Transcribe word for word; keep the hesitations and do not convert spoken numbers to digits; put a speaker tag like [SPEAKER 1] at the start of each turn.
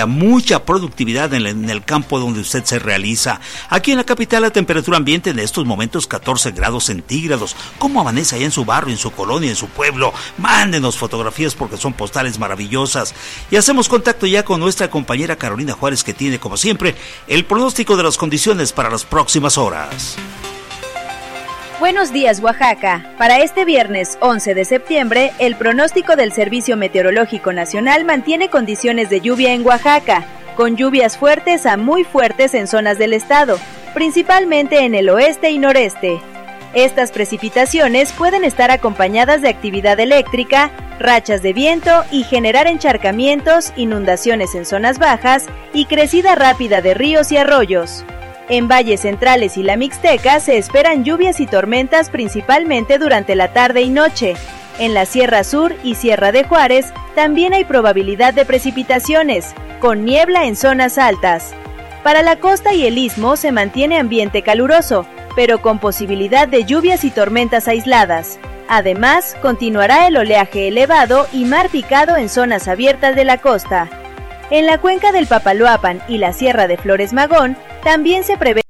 [SPEAKER 1] haya mucha productividad en el, en el campo donde usted se realiza. Aquí en la capital la temperatura ambiente en estos momentos catorce grados centígrados. ¿Cómo amanece allá en su barrio, en su colonia, en su pueblo? Mándenos fotografías porque son postales maravillosas. Y hacemos contacto ya con nuestra compañera Carolina Juárez, que tiene, como siempre, el pronóstico de las condiciones para las próximas horas.
[SPEAKER 2] Buenos días, Oaxaca. Para este viernes once de septiembre, el pronóstico del Servicio Meteorológico Nacional mantiene condiciones de lluvia en Oaxaca, con lluvias fuertes a muy fuertes en zonas del estado, principalmente en el oeste y noreste. Estas precipitaciones pueden estar acompañadas de actividad eléctrica, rachas de viento y generar encharcamientos, inundaciones en zonas bajas y crecida rápida de ríos y arroyos. En valles centrales y la Mixteca se esperan lluvias y tormentas principalmente durante la tarde y noche. En la Sierra Sur y Sierra de Juárez también hay probabilidad de precipitaciones, con niebla en zonas altas. Para la costa y el istmo se mantiene ambiente caluroso, pero con posibilidad de lluvias y tormentas aisladas. Además, continuará el oleaje elevado y mar picado en zonas abiertas de la costa. En la cuenca del Papaloapan y la Sierra de Flores Magón también se prevé